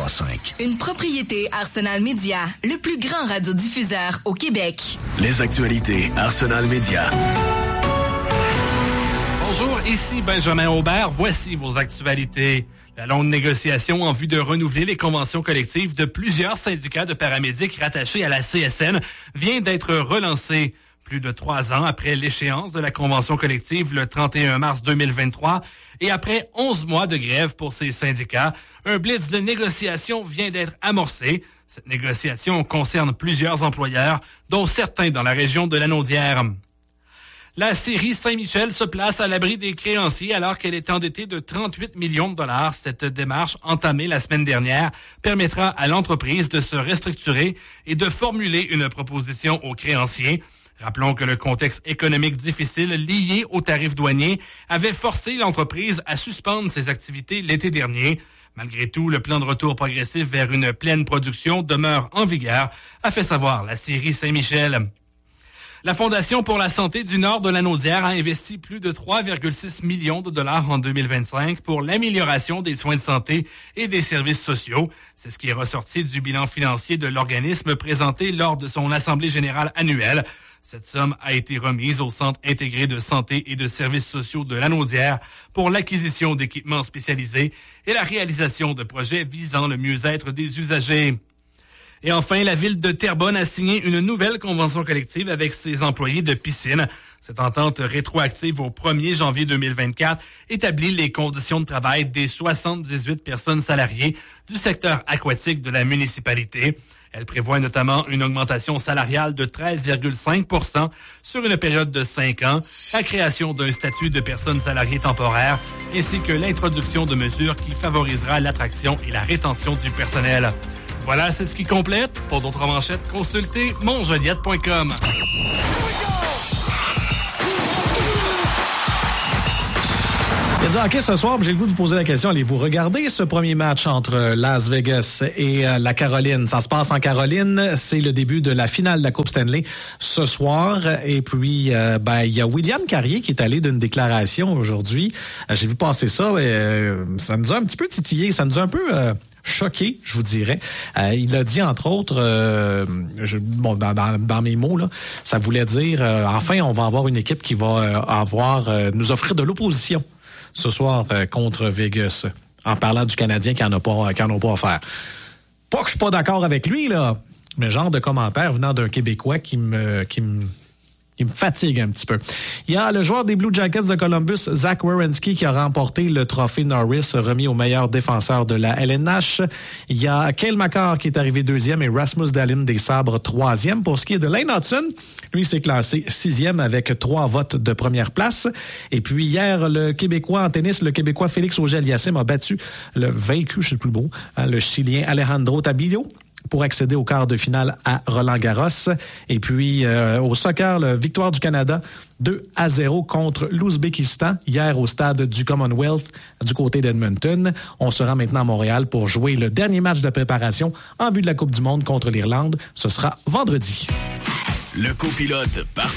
100.5. Une propriété Arsenal Média, le plus grand radiodiffuseur au Québec. Les actualités Arsenal Média. Bonjour, ici Benjamin Aubert. Voici vos actualités. La longue négociation en vue de renouveler les conventions collectives de plusieurs syndicats de paramédics rattachés à la CSN vient d'être relancée. Plus de 3 ans après l'échéance de la convention collective le 31 mars 2023 et après 11 mois de grève pour ces syndicats, un blitz de négociation vient d'être amorcé. Cette négociation concerne plusieurs employeurs, dont certains dans la région de Lanaudière. La scierie Saint-Michel se place à l'abri des créanciers alors qu'elle est endettée de 38 millions de dollars. Cette démarche, entamée la semaine dernière, permettra à l'entreprise de se restructurer et de formuler une proposition aux créanciers. Rappelons que le contexte économique difficile lié aux tarifs douaniers avait forcé l'entreprise à suspendre ses activités l'été dernier. Malgré tout, le plan de retour progressif vers une pleine production demeure en vigueur, a fait savoir la scierie Saint-Michel. La Fondation pour la santé du Nord de Lanaudière a investi plus de 3,6 millions de dollars en 2025 pour l'amélioration des soins de santé et des services sociaux. C'est ce qui est ressorti du bilan financier de l'organisme présenté lors de son assemblée générale annuelle. Cette somme a été remise au Centre intégré de santé et de services sociaux de Lanaudière pour l'acquisition d'équipements spécialisés et la réalisation de projets visant le mieux-être des usagers. Et enfin, la ville de Terrebonne a signé une nouvelle convention collective avec ses employés de piscine. Cette entente rétroactive au 1er janvier 2024 établit les conditions de travail des 78 personnes salariées du secteur aquatique de la municipalité. Elle prévoit notamment une augmentation salariale de 13,5% sur une période de 5 ans, la création d'un statut de personnes salariées temporaires, ainsi que l'introduction de mesures qui favorisera l'attraction et la rétention du personnel. Voilà, c'est ce qui complète. Pour d'autres manchettes, consultez monjoliette.com. Il y a du hockey ce soir, j'ai le goût de vous poser la question. Allez-vous regarder ce premier match entre Las Vegas et la Caroline? Ça se passe en Caroline. C'est le début de la finale de la Coupe Stanley ce soir. Et puis, il y a William Carrier qui est allé d'une déclaration aujourd'hui. J'ai vu passer ça. Ça nous a un petit peu titillé. Ça nous a un peu... choqué, je vous dirais. Il a dit, entre autres, dans mes mots, là, ça voulait dire, enfin, on va avoir une équipe qui va nous offrir de l'opposition ce soir contre Vegas, en parlant du Canadien qui en a pas offert. Pas que je suis pas d'accord avec lui, là, mais genre de commentaire venant d'un Québécois qui me fatigue un petit peu. Il y a le joueur des Blue Jackets de Columbus, Zach Werenski, qui a remporté le trophée Norris remis au meilleur défenseur de la LNH. Il y a Cale Makar qui est arrivé 2e et Rasmus Dahlin des Sabres 3e. Pour ce qui est de Lane Hudson, lui s'est classé 6e avec 3 votes de première place. Et puis hier, le Québécois en tennis, le Québécois Félix Auger-Aliassime a battu le vaincu, je sais plus le beau, le Chilien Alejandro Tabillo pour accéder au quart de finale à Roland-Garros. Et puis, au soccer, la victoire du Canada 2-0 contre l'Ouzbékistan, hier au stade du Commonwealth du côté d'Edmonton. On se rend maintenant à Montréal pour jouer le dernier match de préparation en vue de la Coupe du monde contre l'Irlande. Ce sera vendredi. Le copilote parfait.